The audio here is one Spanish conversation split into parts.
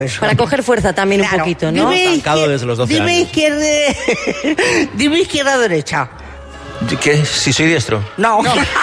Para coger fuerza también, claro, un poquito, ¿no? Desde los 12 dime años. Dime izquierda o derecha. ¿Qué? ¿Si soy diestro? No.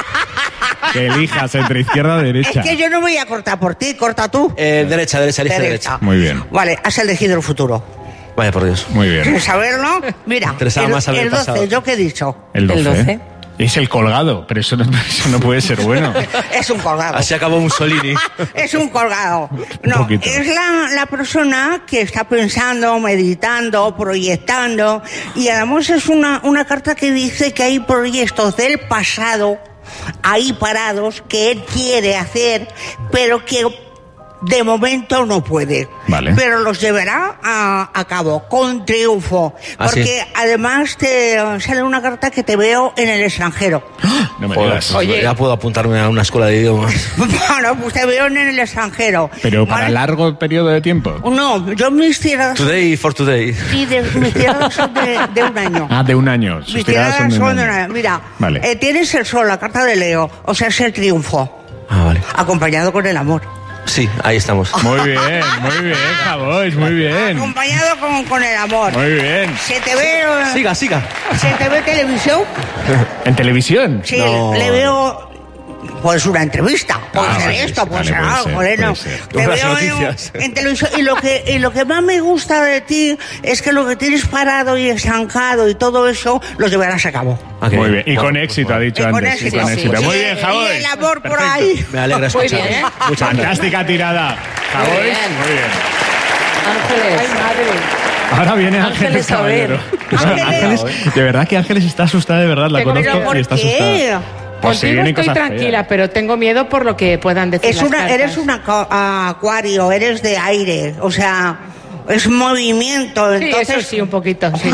Que elijas entre izquierda o derecha. Es que yo no voy a cortar por ti, corta tú. Derecha, elige derecha. Muy bien. Vale, has elegido el futuro. Vaya por Dios. Muy bien. ¿Quieres saberlo? Mira, el 12, ¿yo qué he dicho? El 12. Es el colgado, pero eso no puede ser bueno. Es un colgado. Así acabó Mussolini. Es un colgado. No, es la persona que está pensando, meditando, proyectando, y además es una carta que dice que hay proyectos del pasado ahí parados que él quiere hacer, pero que de momento no puede. Vale. Pero los llevará a cabo con triunfo. Porque además te sale una carta que te veo en el extranjero. No me digas. Oye, ya puedo apuntarme a una escuela de idiomas. Bueno, pues te veo en el extranjero. ¿Pero para largo periodo de tiempo? No, yo mis tiradas... Today for today. Sí, mis tiradas son de un año. Ah, de un año. Mis tiradas son de un año. Mira, vale. Tienes el sol, la carta de Leo, o sea, es el triunfo. Ah, vale. Acompañado con el amor. Sí, ahí estamos. Muy bien, Javois, muy bien. Acompañado con el amor. Muy bien. ¿Se te ve? Siga. ¿Se te ve televisión? ¿En televisión? Sí, no. Le veo... Pues una entrevista, puede ser esto, puede ser algo, bueno. Te veo en televisión, y lo que más me gusta de ti es que lo que tienes parado y estancado y todo eso lo llevarás a cabo. Okay. Muy bien, y con éxito, ha dicho antes. Y con éxito. Muy bien, Javois. Y el amor por ahí. Me alegra escuchar. Fantástica tirada. Javois, muy bien. Ángeles. Ay, madre. Ahora viene Ángeles Caballero. Ángeles, de verdad que Ángeles está asustada, de verdad, la conozco y está asustada. Pues contigo estoy tranquila, pero tengo miedo por lo que puedan decir las cartas. Eres un acuario, eres de aire, o sea, es movimiento. Entonces... Sí, eso sí, un poquito, sí.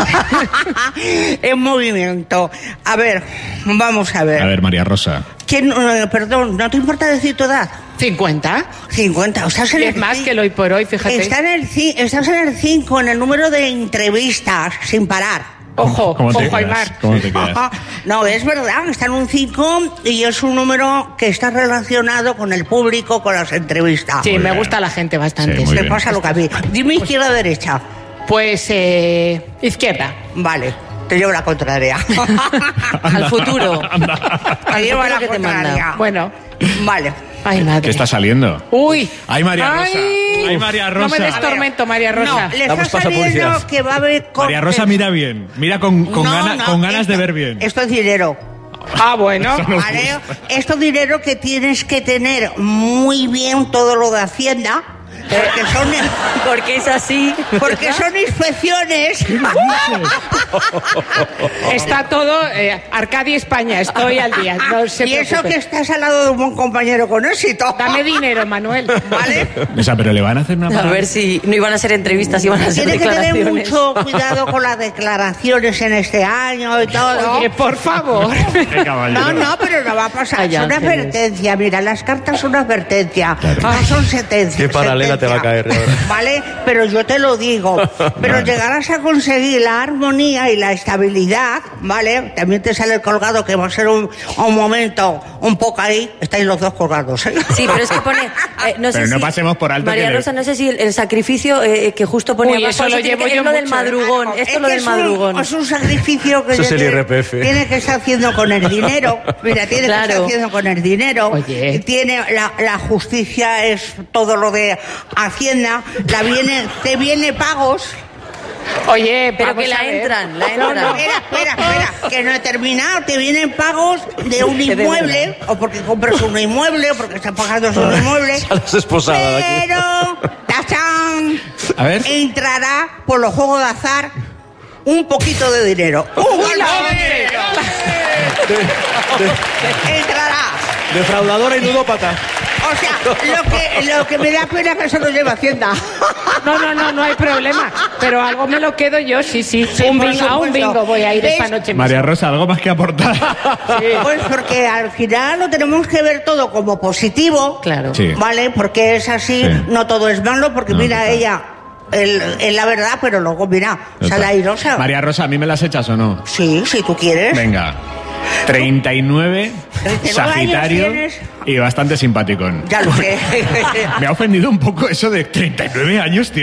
Es movimiento. A ver, vamos a ver. A ver, María Rosa. Perdón, ¿no te importa decir tu edad? 50. 50, estás en es más que el hoy por hoy, fíjate. Estás en el 5, en el número de entrevistas, sin parar. Ojo, Aymar. ¿Cómo te quedas? No, es verdad, está en un 5 y es un número que está relacionado con el público, con las entrevistas. Sí, me gusta la gente bastante. Me pasa lo que a mí. Dime izquierda o derecha. Pues izquierda. Vale, te llevo la contraria. Al futuro. Te llevo la contraria. Bueno. Vale. Ay, madre. ¿Qué está saliendo? Uy. Ay, María Rosa. Ay, María Rosa. No me des tormento, María Rosa. No, le está saliendo que va a haber cortes. María Rosa, mira bien. Mira con ganas de ver bien. Esto es dinero. Ah, bueno. Vale. Esto es dinero que tienes que tener muy bien todo lo de Hacienda. Porque es así. Porque son inspecciones. Está todo Arcadia España, estoy al día. No se y eso preocupe. que estás al lado de un buen compañero con éxito. Dame dinero, Manuel. ¿Vale? O sea, pero le van a hacer una A ver si no iban a ser entrevistas, iban a ser Tienes que declaraciones. tener mucho cuidado con las declaraciones en este año y todo. Oye, por favor. No, pero no va a pasar. Ay, es una Ángeles. advertencia. Mira, las cartas son una advertencia. Claro. No son sentencias. Qué paralela te va a caer ahora. Vale, pero yo te lo digo. Pero llegarás a conseguir la armonía y la estabilidad, ¿vale? También te sale el colgado, que va a ser un momento un poco ahí. Estáis los dos colgados, ¿eh? Sí, pero es que pone... no sé pero no si, pasemos por alto. María Rosa, no sé si el sacrificio que justo pone Uy, abajo... eso lo llevo yo es lo del mucho, madrugón. Esto es lo del madrugón. Es un sacrificio que Eso es el IRPF. tiene que estar haciendo con el dinero. Mira, tiene que estar haciendo con el dinero. Oye. Tiene la justicia, es todo lo de Hacienda. Te viene pagos. Oye, Pero vamos que a la ver. entran. Espera, que no he terminado. Te vienen pagos de un inmueble, o porque compras un inmueble, o porque estás pagando un inmueble. Ya los esposada de aquí. Pero, ¡tachán! A ver. Entrará por los juegos de azar un poquito de dinero. Entrará. Defraudadora y ludópata. O sea, lo que me da pena es que eso lo lleva Hacienda. No hay problema. Pero algo me lo quedo yo, sí. Un por bingo, a un supuesto. bingo voy a ir ¿Ves? esta noche. María Rosa, ¿algo más que aportar? Pues porque al final lo tenemos que ver todo como positivo. Claro. Sí. ¿Vale? Porque es así, Sí. no todo es malo, porque No, mira, total. ella, es la verdad, pero luego, mira, sale airosa. María Rosa, ¿a mí me las echas o no? Sí, si tú quieres. Venga. 39, Sagitario y bastante simpaticón. Ya lo sé. Me ha ofendido un poco eso de 39 años, tío.